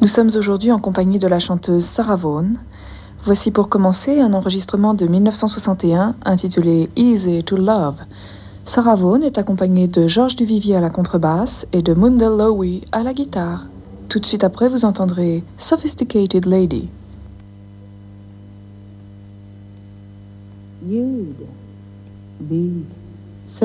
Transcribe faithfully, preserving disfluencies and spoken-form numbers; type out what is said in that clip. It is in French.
Nous sommes aujourd'hui en compagnie de la chanteuse Sarah Vaughan. Voici pour commencer un enregistrement de mille neuf cent soixante et un intitulé Easy to Love. Sarah Vaughan est accompagnée de Georges Duvivier à la contrebasse et de Mundell Lowy à la guitare. Tout de suite après, vous entendrez Sophisticated Lady. You'd be